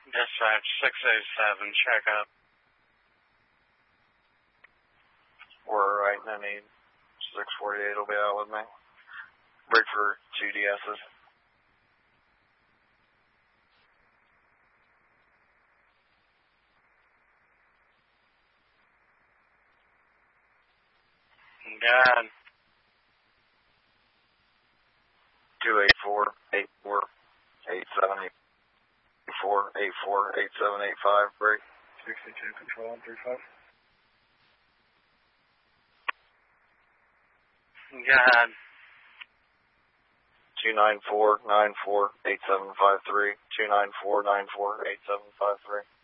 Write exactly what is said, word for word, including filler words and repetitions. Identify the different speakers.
Speaker 1: Dispatch six oh seven, check up.
Speaker 2: We're right, I need six forty-eight will be out with me. Break for two D S's.
Speaker 1: God.
Speaker 2: two eight four, eight four, eight seven eight four, eight four, eight seven eight five, break.
Speaker 3: sixty-two, control, one three five.
Speaker 1: God.
Speaker 2: two nine four, nine four, eight seven five three, two nine four, nine four, eight seven five three.